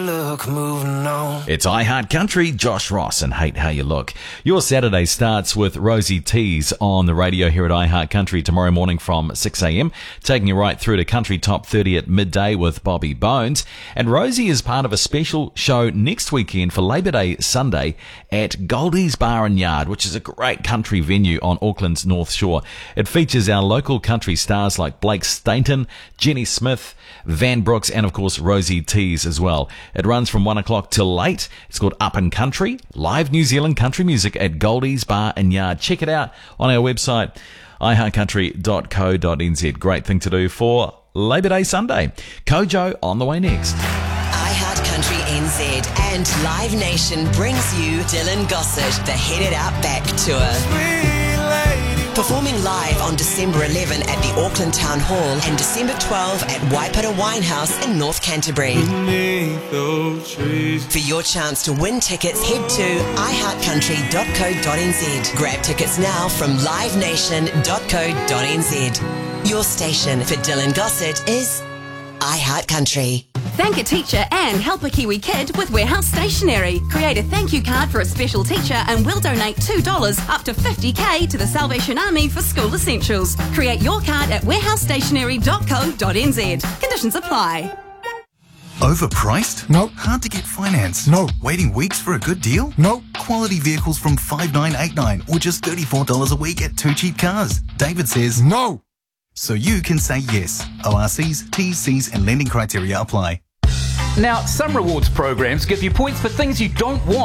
Look, moving on. It's I Heart Country, Josh Ross and Hate How You Look. Your Saturday starts with Rosie Tees on the radio here at I Heart Country tomorrow morning from 6am, taking you right through to Country Top 30 at midday with Bobby Bones. And Rosie is part of a special show next weekend for Labor Day Sunday at Goldie's Bar and Yard, which is a great country venue on Auckland's North Shore. It features our local country stars like Blake Stainton, Jenny Smith, Van Brooks, and of course Rosie Tees as well. It runs from 1 o'clock till late. It's called Up and Country, live New Zealand country music at Goldie's Bar and Yard. Check it out on our website, iheartcountry.co.nz. Great thing to do for Labor Day Sunday. Kojo on the way next. iHeart Country NZ and Live Nation brings you Dylan Gossett, the Headed Out Back Tour. Performing live on December 11 at the Auckland Town Hall and December 12 at Waipara Winehouse in North Canterbury. For your chance to win tickets, head to iheartcountry.co.nz. Grab tickets now from livenation.co.nz. Your station for Dylan Gossett is iHeart Country. Thank a teacher and help a Kiwi kid with Warehouse Stationery. Create a thank you card for a special teacher and we'll donate $2 up to $50,000 to the Salvation Army for school essentials. Create your card at warehousestationery.co.nz. Conditions apply. Overpriced? No. Hard to get finance? No. Waiting weeks for a good deal? No. Quality vehicles from $5,989 or just $34 a week at Two Cheap Cars. David says No. so you can say yes. ORCs, TCs and lending criteria apply. Now, some rewards programs give you points for things you don't want.